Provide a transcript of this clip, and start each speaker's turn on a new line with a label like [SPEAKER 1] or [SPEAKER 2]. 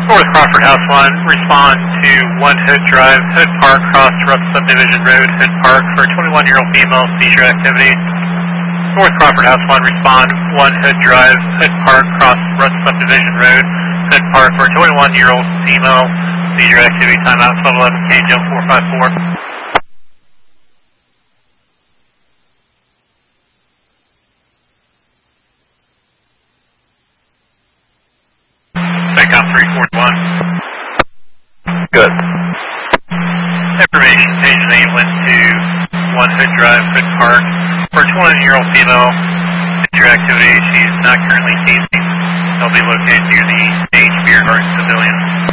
[SPEAKER 1] North Crawford House 1, respond to 1 Hood Drive, Hood Park, cross Rupp Subdivision Road, Hood Park, for a 21-year-old female, seizure activity. North Crawford House 1, respond 1 Hood Drive, Hood Park, cross Rupp Subdivision Road, Hood Park, for a 21-year-old female, seizure activity. Timeout 1211, KGL 454. Count 341.
[SPEAKER 2] Good.
[SPEAKER 1] Information, page 8 went to 1 Hood Drive, Hood Park, for a 21-year-old female, seizure activity. She's not currently seizing. They'll be located near the Stage Beer Garden Pavilion.